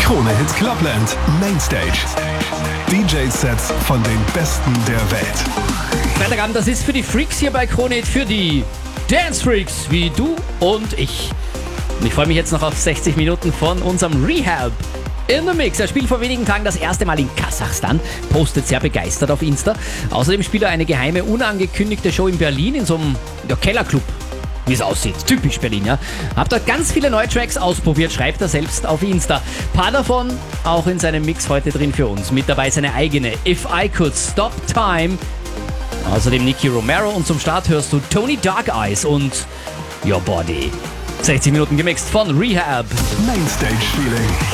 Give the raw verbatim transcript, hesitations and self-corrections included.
Krone Hit Clubland Mainstage. D J-Sets von den Besten der Welt. Freitagabend, das ist für die Freaks hier bei Krone Hit, für die Dance Freaks wie du und ich. Und ich freue mich jetzt noch auf sechzig Minuten von unserem Rehab in the Mix. Er spielt vor wenigen Tagen das erste Mal in Kasachstan, postet sehr begeistert auf Insta. Außerdem spielt er eine geheime, unangekündigte Show in Berlin in so einem ja, Kellerclub, wie es aussieht. Typisch Berlin, ja. Hab dort ganz viele neue Tracks ausprobiert, schreibt er selbst auf Insta. Paar davon auch in seinem Mix heute drin für uns. Mit dabei seine eigene If I Could Stop Time. Außerdem Nicky Romero und zum Start hörst du Tony Dark Eyes und Your Body. sechzig Minuten gemixt von Rehab. Mainstage Feeling.